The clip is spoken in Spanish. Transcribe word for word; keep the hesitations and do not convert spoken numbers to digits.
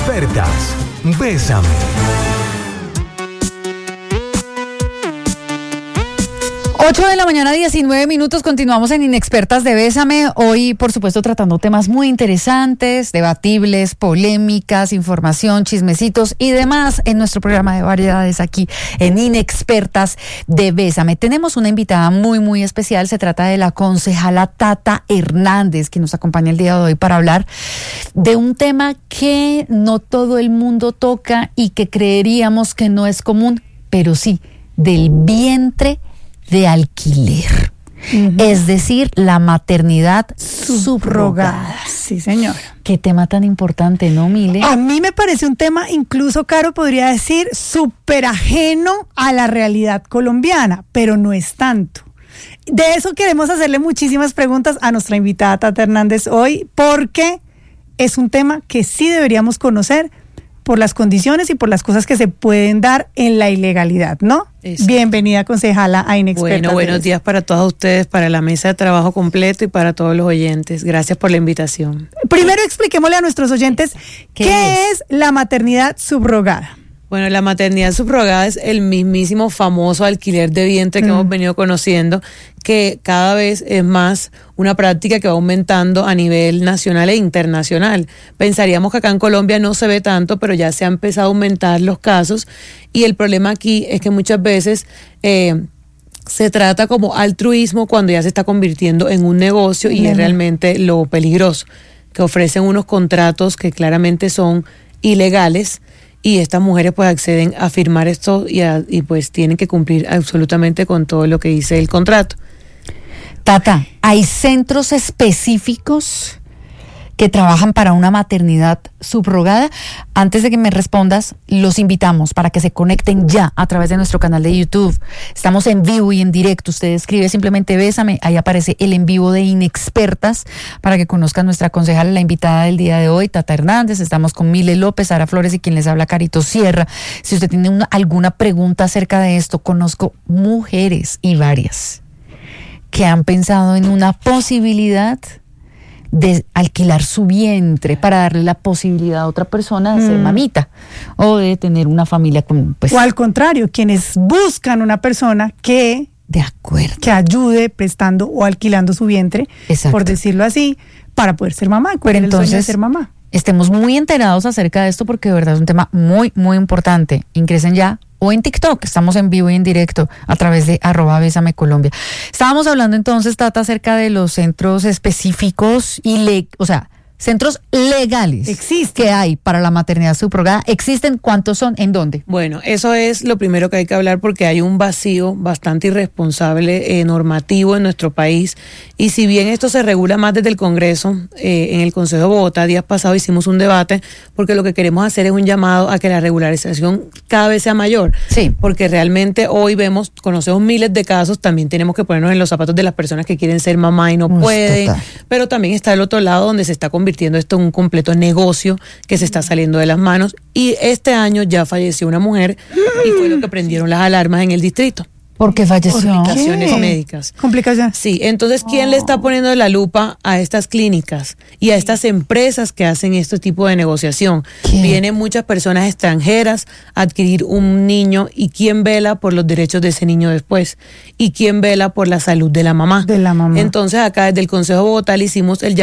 Inexpertas, Bésame. ocho de la mañana, diecinueve minutos, continuamos en Inexpertas de Bésame. Hoy, por supuesto, tratando temas muy interesantes, debatibles, polémicas, información, chismecitos y demás en nuestro programa de variedades aquí en Inexpertas de Bésame. Tenemos una invitada muy, muy especial. Se trata de la concejala Tata Hernández, que nos acompaña el día de hoy para hablar de un tema que no todo el mundo toca y que creeríamos que no es común, pero sí, del vientre de alquiler, uh-huh. Es decir, la maternidad subrogada. Sí, señora. Qué tema tan importante, ¿no, Mile? A mí me parece un tema, incluso, Caro, podría decir, súper ajeno a la realidad colombiana, pero no es tanto. De eso queremos hacerle muchísimas preguntas a nuestra invitada Tata Hernández hoy, porque es un tema que sí deberíamos conocer por las condiciones y por las cosas que se pueden dar en la ilegalidad, ¿no? Eso. Bienvenida, concejala, a Inexpertas. Bueno, buenos días para todos ustedes, para la mesa de trabajo completo y para todos los oyentes. Gracias por la invitación. Primero expliquémosle a nuestros oyentes qué, ¿Qué es? es la maternidad subrogada. Bueno, la maternidad subrogada es el mismísimo famoso alquiler de vientre que mm. hemos venido conociendo, que cada vez es más una práctica que va aumentando a nivel nacional e internacional. Pensaríamos que acá en Colombia no se ve tanto, pero ya se han empezado a aumentar los casos, y el problema aquí es que muchas veces eh, se trata como altruismo cuando ya se está convirtiendo en un negocio, y mm. es realmente lo peligroso, que ofrecen unos contratos que claramente son ilegales. Y estas mujeres pues acceden a firmar esto y, a, y pues tienen que cumplir absolutamente con todo lo que dice el contrato. Tata, ¿hay centros específicos que trabajan para una maternidad subrogada? Antes de que me respondas, los invitamos para que se conecten ya a través de nuestro canal de YouTube. Estamos en vivo y en directo. Usted escribe simplemente Bésame, ahí aparece el en vivo de Inexpertas para que conozcan nuestra concejala, la invitada del día de hoy, Tata Hernández. Estamos con Mile López, Sara Flores y quien les habla, Carito Sierra. Si usted tiene una, alguna pregunta acerca de esto, conozco mujeres y varias que han pensado en una posibilidad de alquilar su vientre para darle la posibilidad a otra persona de ser mm. mamita o de tener una familia con, pues, o al contrario, quienes buscan una persona que de acuerdo que ayude prestando o alquilando su vientre, exacto, por decirlo así, para poder ser mamá. ¿Cuál es el sueño de ser mamá? Estemos muy enterados acerca de esto, porque de verdad es un tema muy, muy importante. Ingresen ya o en TikTok, estamos en vivo y en directo a través de arroba Bésame Colombia. Estábamos hablando entonces, Tata, acerca de los centros específicos y, le, o sea, centros legales existen que hay para la maternidad subrogada. ¿Existen? ¿Cuántos son? ¿En dónde? Bueno, eso es lo primero que hay que hablar, porque hay un vacío bastante irresponsable eh, normativo en nuestro país, y si bien esto se regula más desde el Congreso, eh, en el Consejo de Bogotá días pasados hicimos un debate, porque lo que queremos hacer es un llamado a que la regularización cada vez sea mayor. Sí. Porque realmente hoy vemos, conocemos miles de casos, también tenemos que ponernos en los zapatos de las personas que quieren ser mamá y no Uf, pueden, total. Pero también está el otro lado donde se está convirtiendo esto en un completo negocio que se está saliendo de las manos, y este año ya falleció una mujer y fue lo que prendieron las alarmas en el distrito. ¿Por qué falleció? Complicaciones ¿Qué? médicas. Complicaciones. Sí, entonces, ¿quién oh. le está poniendo la lupa a estas clínicas y a estas empresas que hacen este tipo de negociación? ¿Quién? Vienen muchas personas extranjeras a adquirir un niño, y ¿quién vela por los derechos de ese niño después? ¿Y quién vela por la salud de la mamá? De la mamá. Entonces, acá desde el Consejo de Bogotá le hicimos el